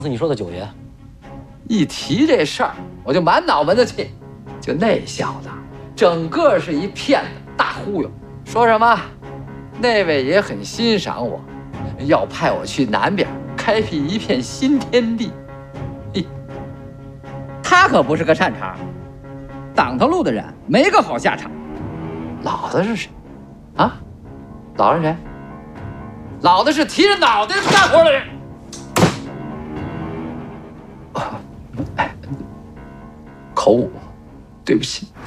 你说的九爷， 一提这事儿，我就满脑门子气。就那小子，整个是一骗子，大忽悠。说什么，那位也很欣赏我，要派我去南边开辟一片新天地。嘿， 他可不是个善茬，挡他路的人没个好下场。 老子是谁？啊？老子谁？老子是提着脑袋干活的人。口误，对不起。